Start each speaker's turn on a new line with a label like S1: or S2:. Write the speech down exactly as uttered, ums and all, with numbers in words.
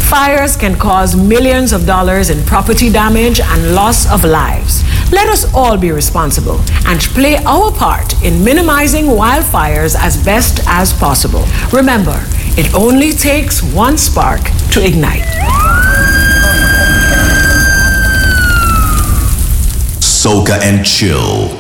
S1: Fires can cause millions of dollars in property damage and loss of lives. Let us all be responsible and play our part in minimizing wildfires as best as possible. Remember, it only takes one spark to ignite.
S2: Soca and Chill.